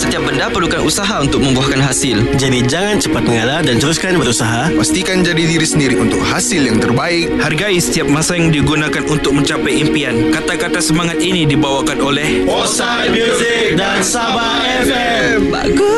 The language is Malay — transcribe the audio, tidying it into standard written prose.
Setiap benda perlukan usaha untuk membuahkan hasil. Jadi jangan cepat mengalah dan teruskan berusaha. Pastikan jadi diri sendiri untuk hasil yang terbaik. Hargai setiap masa yang digunakan untuk mencapai impian. Kata-kata semangat ini dibawakan oleh Osai Music dan Sabah FM. Bagus.